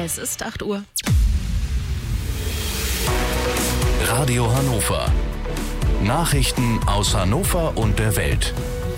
Es ist 8 Uhr. Radio Hannover. Nachrichten aus Hannover und der Welt.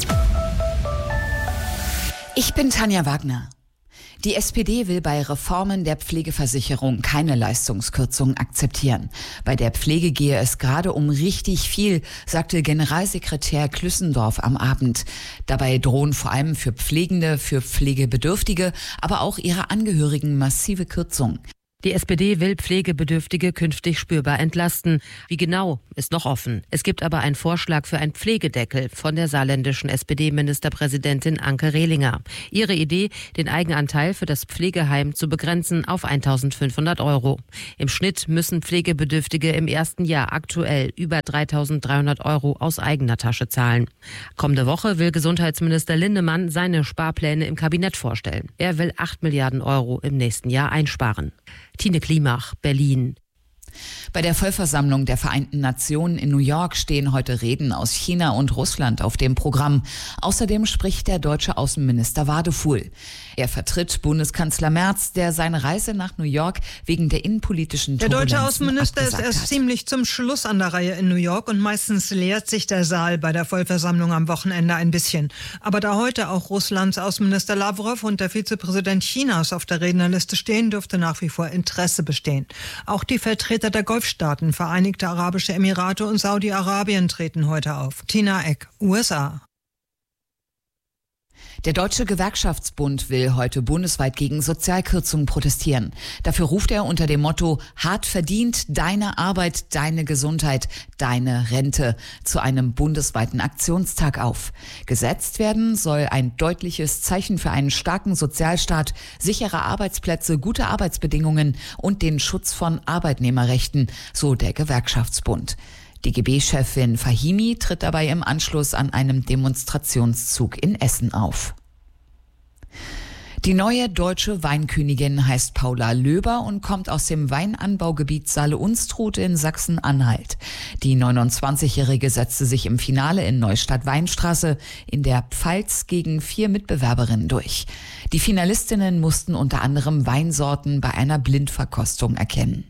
Ich bin Tanja Wagner. Die SPD will bei Reformen der Pflegeversicherung keine Leistungskürzung akzeptieren. Bei der Pflege gehe es gerade um richtig viel, sagte Generalsekretär Klüssendorf am Abend. Dabei drohen vor allem für Pflegende, für Pflegebedürftige, aber auch ihre Angehörigen massive Kürzungen. Die SPD will Pflegebedürftige künftig spürbar entlasten. Wie genau, ist noch offen. Es gibt aber einen Vorschlag für einen Pflegedeckel von der saarländischen SPD-Ministerpräsidentin Anke Rehlinger. Ihre Idee, den Eigenanteil für das Pflegeheim zu begrenzen auf 1.500 €. Im Schnitt müssen Pflegebedürftige im ersten Jahr aktuell über 3.300 € aus eigener Tasche zahlen. Kommende Woche will Gesundheitsminister Lindemann seine Sparpläne im Kabinett vorstellen. Er will 8 Milliarden € im nächsten Jahr einsparen. Tine Klimach, Berlin. Bei der Vollversammlung der Vereinten Nationen in New York stehen heute Reden aus China und Russland auf dem Programm. Außerdem spricht der deutsche Außenminister Wadefuhl. Er vertritt Bundeskanzler Merz, der seine Reise nach New York wegen der innenpolitischen Turbulenzen Der deutsche Außenminister ist erst hat. ziemlich zum Schluss an der Reihe in New York und meistens leert sich der Saal bei der Vollversammlung am Wochenende ein bisschen. Aber da heute auch Russlands Außenminister Lavrov und der Vizepräsident Chinas auf der Rednerliste stehen, dürfte nach wie vor Interesse bestehen. Auch die Vertreter der Golfstaaten, Vereinigte Arabische Emirate und Saudi-Arabien treten heute auf. Tina Eck, USA. Der Deutsche Gewerkschaftsbund will heute bundesweit gegen Sozialkürzungen protestieren. Dafür ruft er unter dem Motto "Hart verdient, deine Arbeit, deine Gesundheit, deine Rente" zu einem bundesweiten Aktionstag auf. Gesetzt werden soll ein deutliches Zeichen für einen starken Sozialstaat, sichere Arbeitsplätze, gute Arbeitsbedingungen und den Schutz von Arbeitnehmerrechten, so der Gewerkschaftsbund. DGB-Chefin Fahimi tritt dabei im Anschluss an einem Demonstrationszug in Essen auf. Die neue deutsche Weinkönigin heißt Paula Löber und kommt aus dem Weinanbaugebiet Saale-Unstrut in Sachsen-Anhalt. Die 29-Jährige setzte sich im Finale in Neustadt-Weinstraße in der Pfalz gegen 4 Mitbewerberinnen durch. Die Finalistinnen mussten unter anderem Weinsorten bei einer Blindverkostung erkennen.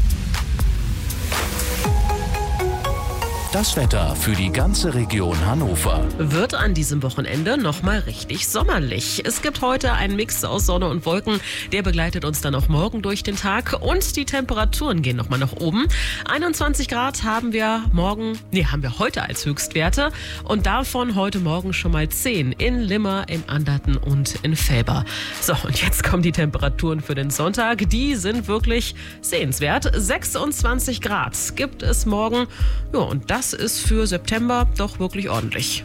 Das Wetter für die ganze Region Hannover. Wird an diesem Wochenende nochmal richtig sommerlich. Es gibt heute einen Mix aus Sonne und Wolken. Der begleitet uns dann auch morgen durch den Tag. Und die Temperaturen gehen nochmal nach oben. 21 Grad haben wir heute als Höchstwerte. Und davon heute Morgen schon mal 10 in Limmer, in Anderten und in Velber. So, und jetzt kommen die Temperaturen für den Sonntag. Die sind wirklich sehenswert. 26 Grad gibt es morgen. Ja, und das ist für September doch wirklich ordentlich.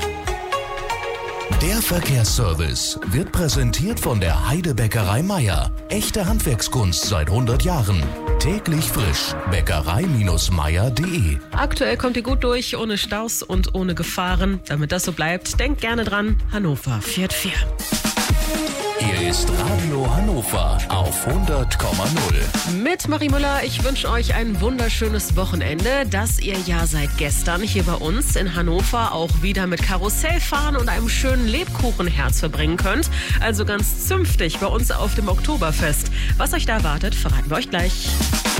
Der Verkehrsservice wird präsentiert von der Heidebäckerei Meier. Echte Handwerkskunst seit 100 Jahren. Täglich frisch. Bäckerei-meier.de. Aktuell kommt ihr gut durch, ohne Staus und ohne Gefahren. Damit das so bleibt, denkt gerne dran, Hannover fährt 4. Hier ist Radio Hannover auf 100,0. Mit Marie Müller, ich wünsche euch ein wunderschönes Wochenende, dass ihr ja seit gestern hier bei uns in Hannover auch wieder mit Karussellfahren und einem schönen Lebkuchenherz verbringen könnt. Also ganz zünftig bei uns auf dem Oktoberfest. Was euch da erwartet, verraten wir euch gleich.